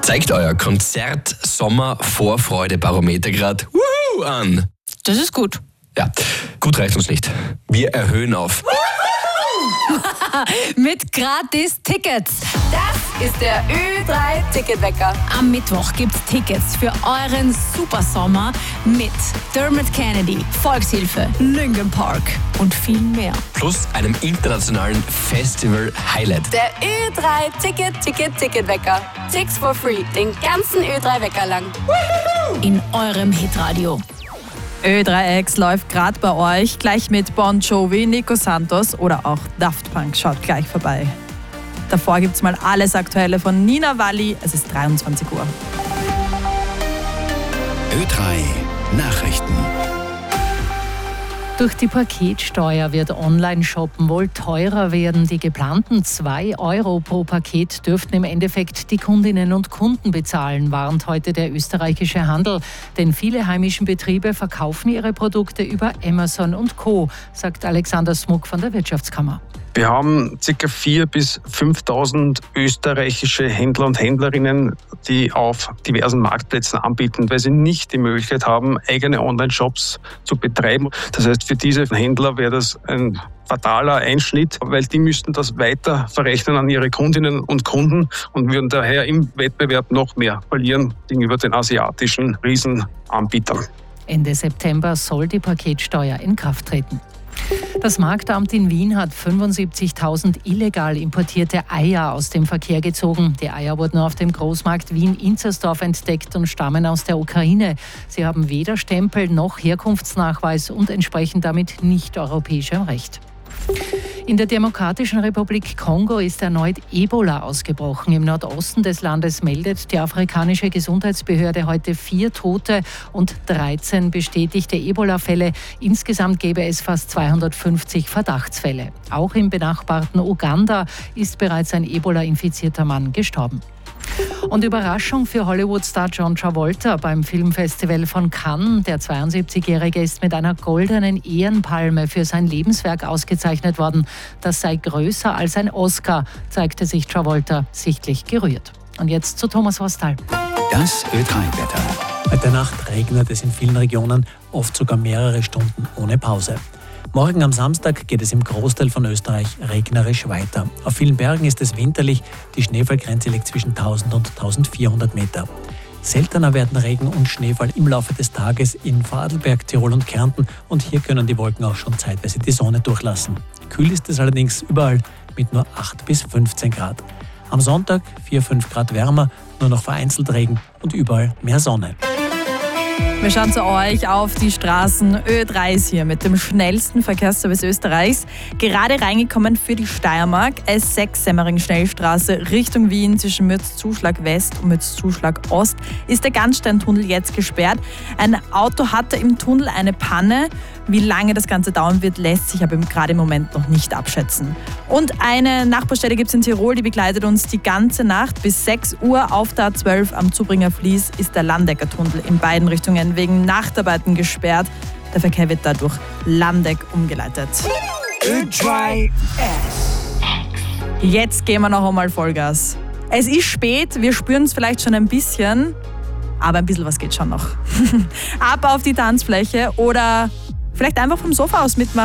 Zeigt euer Konzert-Sommer-Vorfreude-Barometer gerade an. Das ist gut. Ja, gut reicht uns nicht. Wir erhöhen auf. Mit gratis Tickets. Das ist der Ö3-Ticketwecker. Am Mittwoch gibt's Tickets für euren Supersommer mit Dermot Kennedy, Volkshilfe, Linkin Park und viel mehr. Plus einem internationalen Festival-Highlight. Der Ö3-Ticketwecker. Tickets for free. Den ganzen Ö3-Wecker lang. In eurem Hitradio. Ö3X läuft gerade bei euch, gleich mit Bon Jovi, Nico Santos oder auch Daft Punk. Schaut gleich vorbei. Davor gibt's mal alles Aktuelle von Nina Walli. Es ist 23 Uhr. Ö3 Nachrichten. Durch die Paketsteuer wird Online-Shoppen wohl teurer werden. Die geplanten 2 € pro Paket dürften im Endeffekt die Kundinnen und Kunden bezahlen, warnt heute der österreichische Handel. Denn viele heimische Betriebe verkaufen ihre Produkte über Amazon und Co., sagt Alexander Smuck von der Wirtschaftskammer. Wir haben ca. 4.000 bis 5.000 österreichische Händler und Händlerinnen, die auf diversen Marktplätzen anbieten, weil sie nicht die Möglichkeit haben, eigene Online-Shops zu betreiben. Das heißt, für diese Händler wäre das ein fataler Einschnitt, weil die müssten das weiter verrechnen an ihre Kundinnen und Kunden und würden daher im Wettbewerb noch mehr verlieren gegenüber den asiatischen Riesenanbietern. Ende September soll die Paketsteuer in Kraft treten. Das Marktamt in Wien hat 75.000 illegal importierte Eier aus dem Verkehr gezogen. Die Eier wurden auf dem Großmarkt Wien-Inzersdorf entdeckt und stammen aus der Ukraine. Sie haben weder Stempel noch Herkunftsnachweis und entsprechen damit nicht europäischem Recht. In der Demokratischen Republik Kongo ist erneut Ebola ausgebrochen. Im Nordosten des Landes meldet die afrikanische Gesundheitsbehörde heute 4 Tote und 13 bestätigte Ebola-Fälle. Insgesamt gäbe es fast 250 Verdachtsfälle. Auch im benachbarten Uganda ist bereits ein Ebola-infizierter Mann gestorben. Und Überraschung für Hollywood-Star John Travolta beim Filmfestival von Cannes. Der 72-Jährige ist mit einer goldenen Ehrenpalme für sein Lebenswerk ausgezeichnet worden. Das sei größer als ein Oscar, zeigte sich Travolta sichtlich gerührt. Und jetzt zu Thomas Rostal. Das Ö3-Wetter. Heute Nacht regnet es in vielen Regionen, oft sogar mehrere Stunden ohne Pause. Morgen am Samstag geht es im Großteil von Österreich regnerisch weiter. Auf vielen Bergen ist es winterlich, die Schneefallgrenze liegt zwischen 1000 und 1400 Meter. Seltener werden Regen und Schneefall im Laufe des Tages in Vorarlberg, Tirol und Kärnten und hier können die Wolken auch schon zeitweise die Sonne durchlassen. Kühl ist es allerdings überall mit nur 8 bis 15 Grad. Am Sonntag 4-5 Grad wärmer, nur noch vereinzelt Regen und überall mehr Sonne. Wir schauen zu euch auf die Straßen. Ö3 ist hier mit dem schnellsten Verkehrsservice Österreichs. Gerade reingekommen für die Steiermark. S6 Semmering-Schnellstraße Richtung Wien zwischen Mürzzuschlag West und Mürzzuschlag Ost ist der Ganzsteintunnel jetzt gesperrt. Ein Auto hatte im Tunnel eine Panne. Wie lange das Ganze dauern wird, lässt sich aber gerade im Moment noch nicht abschätzen. Und eine Nachbarstelle gibt es in Tirol, die begleitet uns die ganze Nacht. Bis 6 Uhr auf der A12 am Zubringer Fließ ist der Landecker-Tunnel in beiden Richtungen wegen Nachtarbeiten gesperrt. Der Verkehr wird dadurch Landeck umgeleitet. Ö3X. Jetzt gehen wir noch einmal Vollgas. Es ist spät, wir spüren es vielleicht schon ein bisschen, aber ein bisschen was geht schon noch. Ab auf die Tanzfläche oder vielleicht einfach vom Sofa aus mitmachen.